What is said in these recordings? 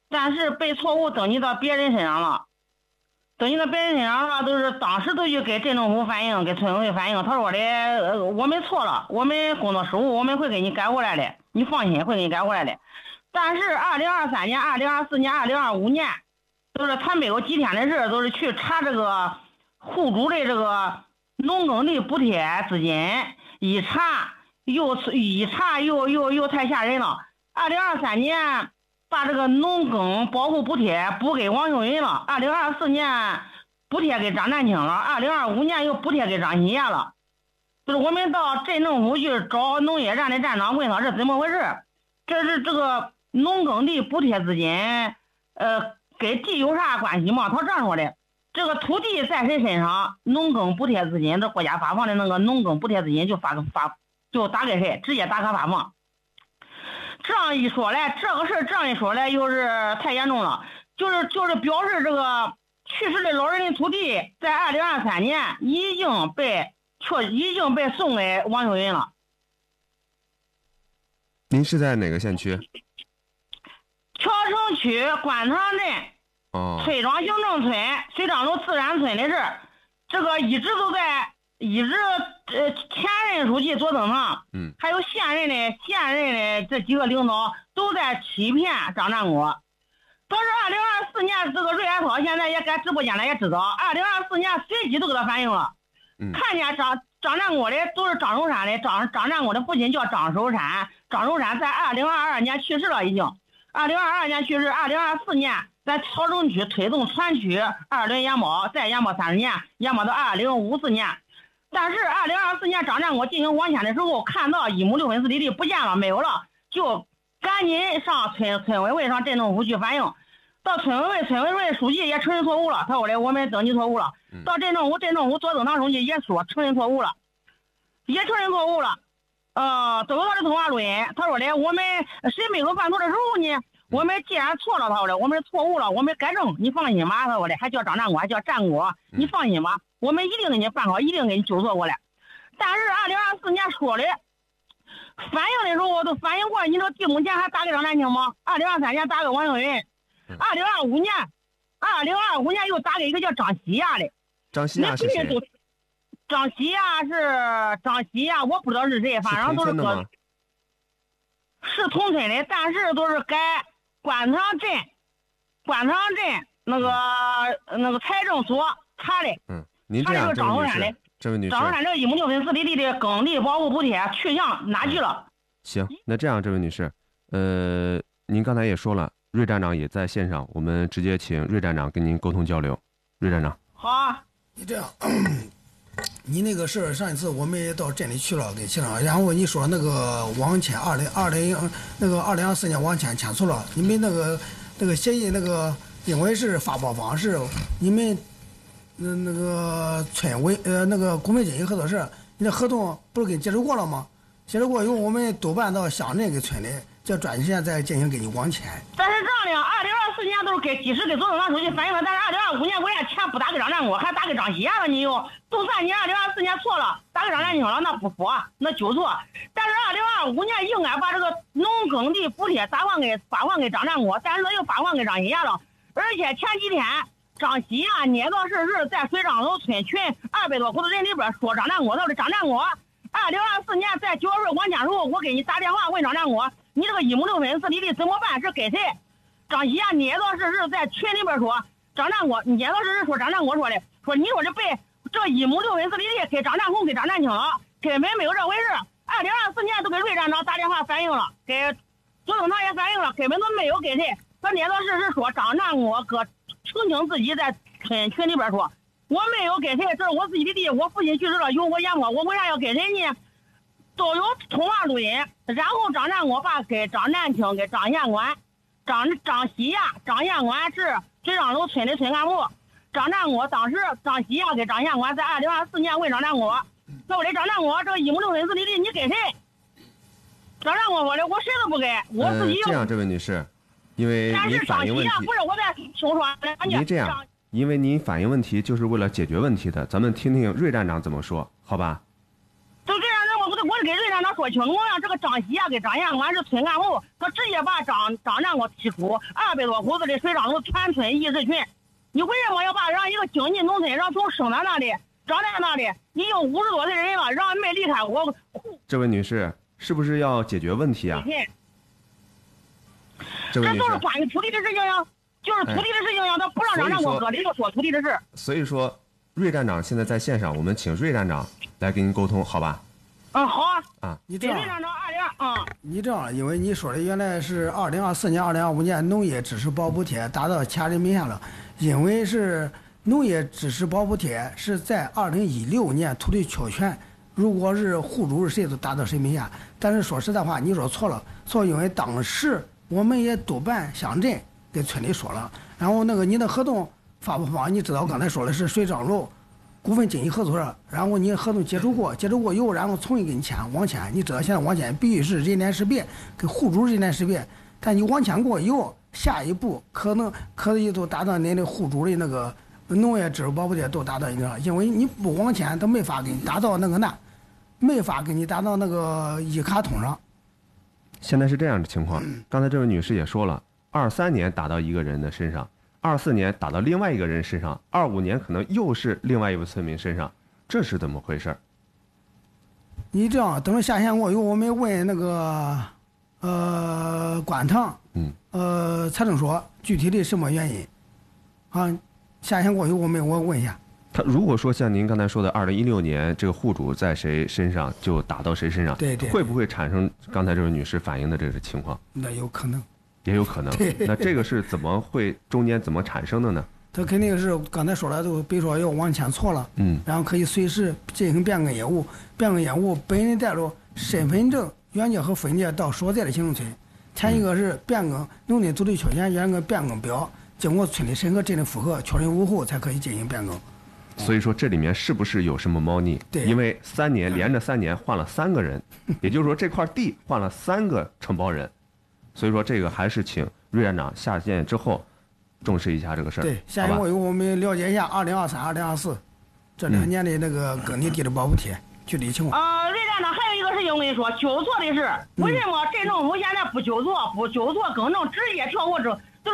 但是被错误登记到别人身上了。登记到别人身上了，都是当时都去给镇政府反映，给村委会反映。他说的，我们错了，我们工作失误，我们会给你改过来的，你放心，会给你改过来的。但是2023年、2024年、2025年，都是他没有几天的事，都是去查这个户主的这个农耕地补贴资金，一查又太吓人了。2023年。把这个农耕保护补贴补给王秀云了，2024年补贴给张占清了，2025年又补贴给张新亚了。就是我们到镇政府去找农业站的站长问他是怎么回事，这是这个农耕地补贴资金，跟地有啥关系吗？他这样说的，这个土地在谁身上，农耕补贴资金，这国家发放的那个农耕补贴资金就就打给谁，直接打卡发放。这样一说来，这个事儿这样一说来，又是太严重了。就是表示这个去世的老人的土地，在2023年已经被送给王秀云了。 您是在哪个县区？ 桥城区官塘镇崔庄行政村水长路自然村的事，这个一直前任书记左登堂，还有现任的这几个领导都在欺骗张占国。倒是2024年这个瑞安涛现在也在直播间了，也知道2024年随机都给他反映了，看见张占国的都是张守山的，张占国的父亲叫张守山，张守山在2022年去世了，已经2022年去世，2024年在曹城区推动全区2轮研保，再研保30年，研保到2054年。但是2024年张占国进行网签的时候，看到1亩6分4厘地不见了，没有了，就赶紧上村委会上镇政府去反映。到村委会书记也承认错误了，他说的我们登记错误了。到镇政府左登堂书记也说承认错误了，都有他的通话录音。他说的我们谁没有犯错的时候呢？我们既然错了，他说的我们错误了，我们改正，你放心吧。他说的还叫张占国，还叫占国，你放心吧。我们一定给你办好，一定给你纠错过来。但是2024年说的反映的时候，我都反映过，你说地目前还打给张占清吗？2023年打给王秀云，2025年又打给一个叫张西亚的。 张西亚是谁？ 张西亚，我不知道是谁，反正都是是同村的，但是都是改官塘镇那个财政所查的。 您这样， 张守山的， 这位女士， 张守山这1亩6分4厘地的耕地保护补贴去向哪去了？ 行，那这样，这位女士，您刚才也说了，瑞站长也在线上，我们直接请瑞站长跟您沟通交流。瑞站长， 好啊。 你这样，你那个事儿上一次我们也到镇里去了，给签了，然后你说那个网签2024年网签签错了，你们那个协议因为是发包方式，你们那个村委那个工培经营合作社，你的合同不是给接触过了吗？接触过以后，我们督办到乡镇给村里，叫抓紧时间再进行给你网签。 但是这样的，2024年都是及时给左登堂书记反映了，但是2025年我也钱不打给张占国，还打给张西亚了，你又就算你2024年错了，打给张占清了，那不服，那纠错。但是2025年应该把这个农耕地补贴发放给张占国，但是他又发放给张西亚了，而且前几天张西亚捏造事实，在水上头村群200多口的人里边说张占国，他说张占国2024年在9月份网签时候，我给你打电话问张占国，你这个1亩6分4厘地怎么办？是给谁？张西亚捏造事实在群里边说张占国，捏造事实说张占国说的，说你说的被这1亩6分4厘地给张占红给张占清了，根本没有这回事。2024年都给瑞站长打电话反映了，给左登堂也反映了，根本都没有给谁。他捏造事实说张占国哥澄清自己在村群里边说，我没有给谁，这是我自己的地，我父亲去世了，由我研保，我为啥要给谁呢？都有通话录音。然后张占国把给张占清、给张县官、张西亚、张县官是水上楼村的村干部。张占国当时张西亚给张县官在2024年问张占国，说我的张占国这个1亩6分4厘地你给谁？张占国说的我谁都不给，我自己这样，这位女士，因为您反映问题， 不是我在听说， 您这样，因为您反映问题就是为了解决问题的，咱们听听瑞站长怎么说，好吧？ 就这样，我给瑞站长说清楚了，这个张喜啊跟张县管是村干部，他直接把张占国踢出200多口子的水上头全村义士群。你为什么要把让一个经济农村，让从生在那里长在那里，你有50多岁的人了，让没离开我？ 这位女士，是不是要解决问题啊？这都是关于土地的事情呀，就是土地的事情呀，他不让张占国搁里头说土地的事。 所以说，瑞站长现在在线上，我们请瑞站长来跟您沟通，好吧？ 好啊。 你这样， 瑞站长2年你这样，因为你说的原来是2024年、2025年农业支持保补贴达到前人民线了，因为是农业支持保补贴是在2016年土地确权，如果是户主是谁都达到谁名下。但是说实在话，你说错了，因为当时我们也督办乡镇跟村里说了，然后那个你的合同发不发？你知道刚才说的是水长楼股份经营合作社，然后你合同接触过以后，然后重新给你签网签，你知道现在网签必须是人脸识别跟户主人脸识别，但你网签过以后，下一步可以都达到你的户主的那个农业支持保补贴都达到一定了，因为你不网签都没法给你达到那个没法给你达到那个一卡通上。 现在是这样的情况，刚才这位女士也说了，23年打到一个人的身上，24年打到另外一个人身上，25年可能又是另外一位村民身上，这是怎么回事？ 你这样等着下线过以后，我们问那个官场，财政所具体的什么原因啊？下线过以后，我问一下。 他如果说像您刚才说的，2016年这个户主在谁身上就打到谁身上， 对， 会不会产生刚才这位女士反映的这个情况？ 那有可能。 也有可能。那这个是中间怎么产生的呢？ 他肯定是刚才说了，就比如说要网签错了，然后可以随时进行变更业务，本人带着身份证原件和分件到所在的行政村，前一个是变更农村土地确权原个变更表，经过村里审核、镇里复核，确认无误才可以进行变更。 所以说这里面是不是有什么猫腻？ 对， 因为连着3年换了3个人，也就是说这块地换了3个承包人。所以说这个还是请瑞站长下线之后重视一下这个事儿。 对，下一步我们了解一下2023、2024这2年的那个耕地地的保补贴具体情况。 瑞站长还有一个事情我跟你说，纠错的是为什么镇政府现在不纠错更正，直接跳过就是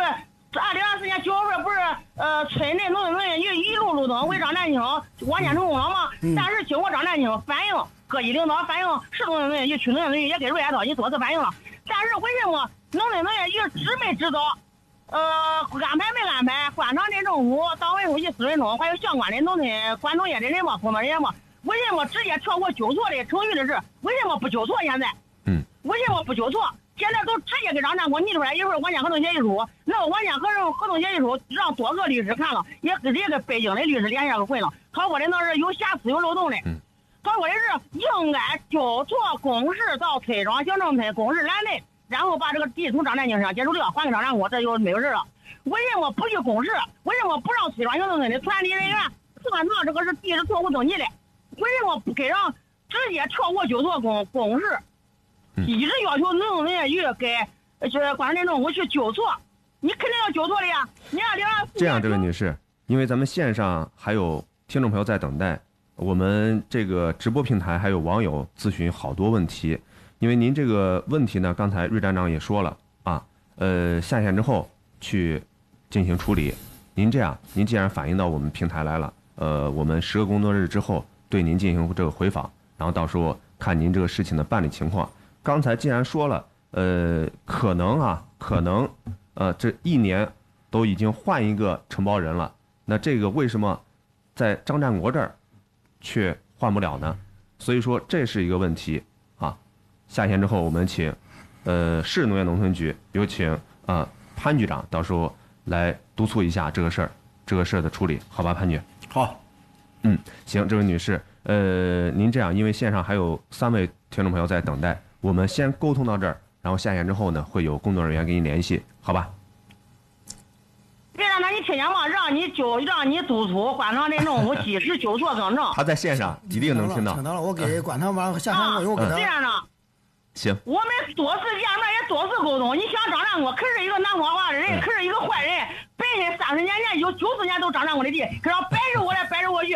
2024年9月份不是村内农村一路灯为张占清网签成功了吗？但是经过张占清反映，各级领导反映，市农村与区农村也给瑞安导你多次反映了。但是为什么农村一直指没指导？安排没安排？官场镇政府、党委书记司文忠，还有相关的农村管农业的人嘛、工作人员嘛，为什么直接跳过纠错的程序的事？为什么不纠错？现在，为什么不纠错？现在都直接给张占国拟出来一份网签合同协议书，那个网签合同协议书让多个律师看了，也直接跟北京的律师连下个混了。他说的那是有瑕疵、有漏洞的。他说的是应该纠错公示到村庄行政村公示栏内，然后把这个地从张占清上接触掉，还给张占国，这就没有事了。为什么不去公示？为什么不让村庄行政村的传递人员算到这个是地质错误登记的？为什么不给让直接跳过纠错公示？一直要求农业局给官镇政府去纠错，你肯定要纠错的呀！你这样，这位女士，因为咱们线上还有听众朋友在等待，我们这个直播平台还有网友咨询好多问题，因为您这个问题呢，刚才瑞站长也说了啊，下线之后去进行处理。您这样，您既然反映到我们平台来了，我们10个工作日之后对您进行这个回访，然后到时候看您这个事情的办理情况。刚才既然说了，可能这1年都已经换一个承包人了，那这个为什么在张占国这儿却换不了呢？所以说这是一个问题啊。下线之后，我们请市农业农村局有请潘局长到时候来督促一下这个事儿的处理，好吧，潘局？ 好。 行，这位女士，您这样，因为线上还有3位听众朋友在等待。我们先沟通到这儿，然后下线之后呢，会有工作人员跟您联系，好吧？ 别让他你听见吗？让你督促官场镇政府及时纠错更正。 他在线上一定能听到。 听到了，我给官场网下线过以后给他。 这样的。 行。 我们多次见面也多次沟通。你想张占国可是一个难说话的人，可是一个坏人。本身30年前94年都张占国的地，可是掰着我来掰着我去。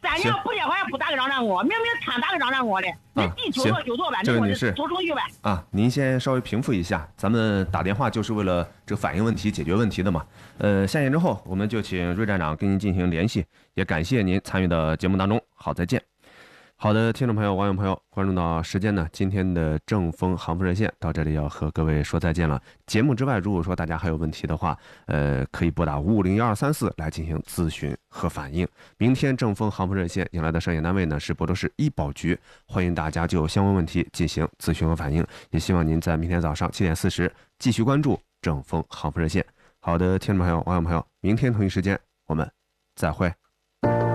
3年不接好像不打个仗让我，明明他打个仗让我的，那地就做就做吧， 这位女士， 走程序呗。 啊，您先稍微平复一下，咱们打电话就是为了这个反映问题、解决问题的嘛。下线之后，我们就请芮站长跟您进行联系，也感谢您参与到节目当中。好，再见。好的，听众朋友、网友朋友，关注到时间呢，今天的正风航风热线到这里要和各位说再见了。节目之外，如果说大家还有问题的话，可以拨打5501234来进行咨询和反映。明天正风航风热线迎来的上线单位呢是亳州市医保局，欢迎大家就相关问题进行咨询和反映。也希望您在明天早上7点40继续关注正风航风热线。好的，听众朋友、网友朋友，明天同一时间我们再会。